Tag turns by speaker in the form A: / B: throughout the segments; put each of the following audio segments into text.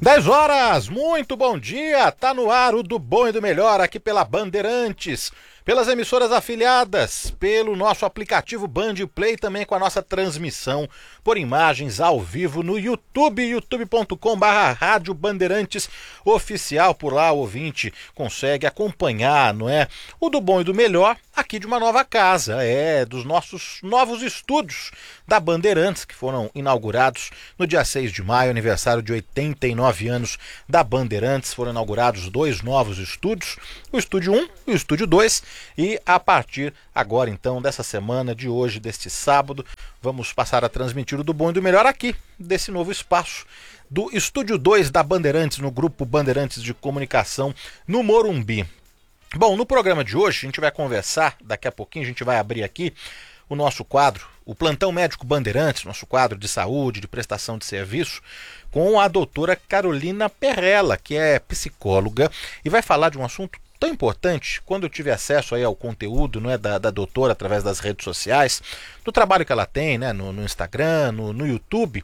A: 10 horas, muito bom dia, tá no ar o Do Bom e do Melhor aqui pela Bandeirantes, pelas emissoras afiliadas, pelo nosso aplicativo Band Play, também com a nossa transmissão por imagens ao vivo no YouTube, youtube.com/Rádio Bandeirantes Oficial. Por lá o ouvinte consegue acompanhar, não é? O Do Bom e do Melhor aqui de uma nova casa, dos nossos novos estúdios da Bandeirantes, que foram inaugurados no dia 6 de maio, aniversário de 89 anos da Bandeirantes. Foram inaugurados 2 novos estúdios, o Estúdio 1 e o Estúdio 2, e a partir agora então dessa semana, de hoje, deste sábado, vamos passar a transmitir o Do Bom e do Melhor aqui, desse novo espaço do Estúdio 2 da Bandeirantes, no Grupo Bandeirantes de Comunicação, no Morumbi. Bom, no programa de hoje a gente vai conversar, daqui a pouquinho a gente vai abrir aqui o nosso quadro, o Plantão Médico Bandeirantes, nosso quadro de saúde, de prestação de serviço, com a doutora Carolina Perrella, que é psicóloga, e vai falar de um assunto tão importante. Quando eu tive acesso aí ao conteúdo, não é, da doutora através das redes sociais, do trabalho que ela tem, né, no Instagram, no YouTube,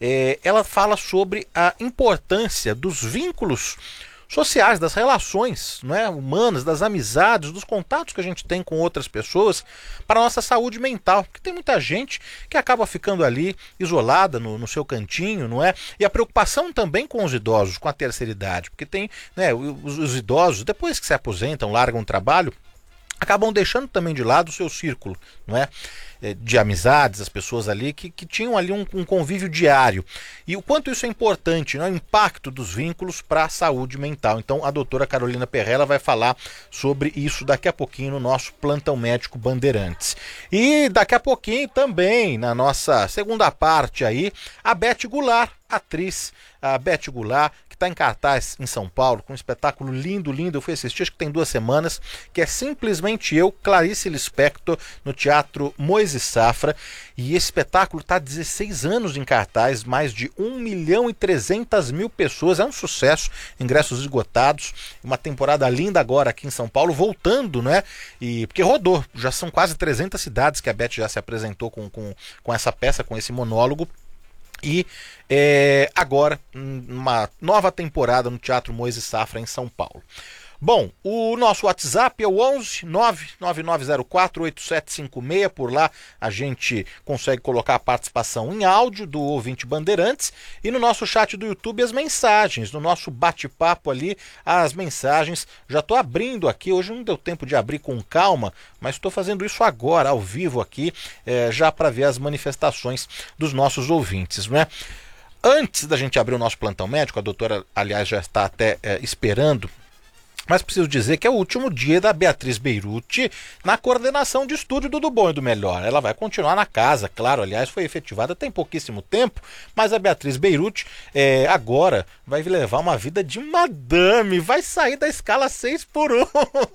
A: ela fala sobre a importância dos vínculos sociais, das relações, não é, humanas, das amizades, dos contatos que a gente tem com outras pessoas para a nossa saúde mental, porque tem muita gente que acaba ficando ali isolada no seu cantinho, não é? E a preocupação também com os idosos, com a terceira idade, porque tem, né, os idosos, depois que se aposentam, largam o trabalho, acabam deixando também de lado o seu círculo, não é? De amizades, as pessoas ali que tinham ali um convívio diário. E o quanto isso é importante, né? O impacto dos vínculos para a saúde mental. Então a doutora Carolina Perrella vai falar sobre isso daqui a pouquinho no nosso Plantão Médico Bandeirantes. E daqui a pouquinho também, na nossa segunda parte aí, a Beth Goulart, atriz, a Beth Goulart, que está em cartaz em São Paulo, com um espetáculo lindo, lindo. Eu fui assistir, acho que tem 2 semanas, que é Simplesmente Eu, Clarice Lispector, no Teatro Moisés Safra. E esse espetáculo está há 16 anos em cartaz, mais de 1.300.000 pessoas, é um sucesso, ingressos esgotados, uma temporada linda agora aqui em São Paulo, voltando, né? E porque rodou, já são quase 300 cidades que a Beth já se apresentou com essa peça, com esse monólogo. E agora, uma nova temporada no Teatro Moisés Safra, em São Paulo. Bom, o nosso WhatsApp é o 11 99904 8756. Por lá a gente consegue colocar a participação em áudio do ouvinte Bandeirantes, e no nosso chat do YouTube as mensagens, no nosso bate-papo ali, as mensagens. Já estou abrindo aqui, hoje não deu tempo de abrir com calma, mas estou fazendo isso agora, ao vivo aqui, já para ver as manifestações dos nossos ouvintes, né? Antes da gente abrir o nosso plantão médico, a doutora, aliás, já está até esperando, mas preciso dizer que é o último dia da Beatriz Beirute na coordenação de estúdio do Bom e do Melhor. Ela vai continuar na casa, claro, aliás, foi efetivada tem pouquíssimo tempo, mas a Beatriz Beirute agora vai levar uma vida de madame, vai sair da escala 6x1.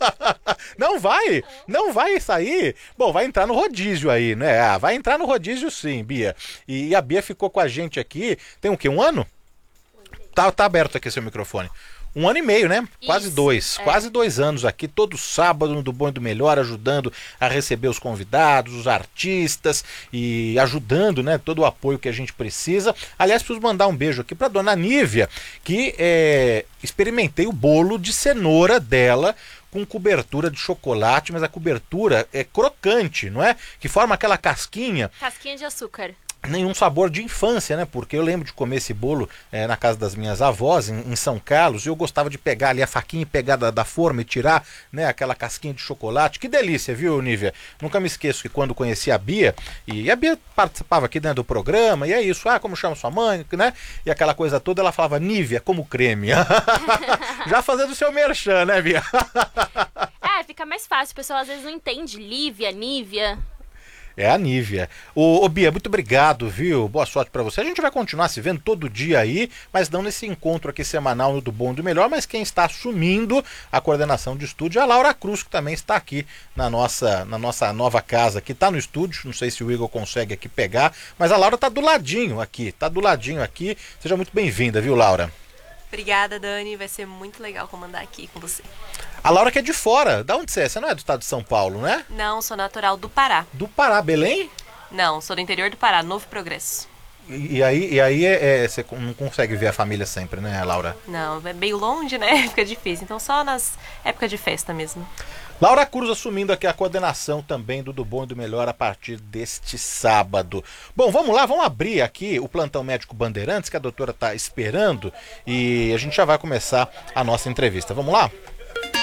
A: Não vai sair. Bom, vai entrar no rodízio aí, né? Vai entrar no rodízio sim, Bia. E a Bia ficou com a gente aqui, tem o quê? 1 ano? Tá aberto aqui seu microfone. 1 ano e meio, né? Quase 2. Quase 2 anos aqui, todo sábado no Do Bom e do Melhor, ajudando a receber os convidados, os artistas, e ajudando, né, todo o apoio que a gente precisa. Aliás, preciso mandar um beijo aqui para dona Nívia, que experimentei o bolo de cenoura dela com cobertura de chocolate, mas a cobertura é crocante, não é? Que forma aquela casquinha.
B: Casquinha de açúcar.
A: Nenhum sabor de infância, né? Porque eu lembro de comer esse bolo na casa das minhas avós, em São Carlos, e eu gostava de pegar ali a faquinha e pegar da forma e tirar, né, aquela casquinha de chocolate. Que delícia, viu, Nívia? Nunca me esqueço que quando conheci a Bia, e a Bia participava aqui dentro do programa, e é isso, como chama sua mãe, né? E aquela coisa toda, ela falava Nívia como creme. Já fazendo o seu merchan, né, Bia?
B: Fica mais fácil, o pessoal às vezes não entende, Lívia, Nívia.
A: É a Nívia. Ô Bia, muito obrigado, viu? Boa sorte pra você. A gente vai continuar se vendo todo dia aí, mas não nesse encontro aqui semanal no Do Bom e do Melhor, mas quem está assumindo a coordenação de estúdio é a Laura Cruz, que também está aqui na nossa nova casa, que está no estúdio. Não sei se o Igor consegue aqui pegar, mas a Laura está do ladinho aqui, Seja muito bem-vinda, viu, Laura?
C: Obrigada, Dani. Vai ser muito legal comandar aqui com você.
A: A Laura que é de fora. Da onde você é? Você não é do estado de São Paulo, né?
C: Não, sou natural do Pará.
A: Do Pará, Belém?
C: Não, sou do interior do Pará, Novo Progresso.
A: E aí você não consegue ver a família sempre, né, Laura?
C: Não, é meio longe, né? Fica difícil. Então só nas épocas de festa mesmo.
A: Laura Cruz assumindo aqui a coordenação também do Bom e do Melhor a partir deste sábado. Bom, vamos lá, vamos abrir aqui o plantão médico Bandeirantes, que a doutora está esperando, e a gente já vai começar a nossa entrevista. Vamos lá?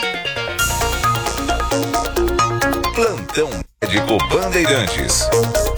D: Plantão médico Bandeirantes.